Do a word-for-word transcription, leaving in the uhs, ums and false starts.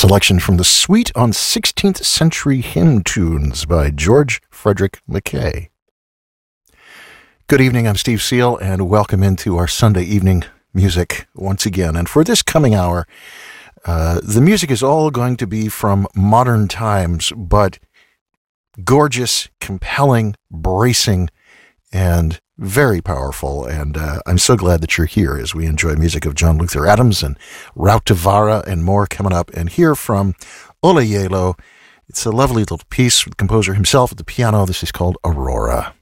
selection from the Suite on sixteenth Century Hymn Tunes by George Frederick Mackay. Good evening, I'm Steve Seal, and welcome into our Sunday evening music once again. And for this coming hour, uh, the music is all going to be from modern times, but gorgeous, compelling, bracing, and very powerful. And uh, I'm so glad that you're here as we enjoy music of John Luther Adams and Rautavaara and more coming up. And hear from Olayelo. It's a lovely little piece with the composer himself at the piano. This is called Aurora.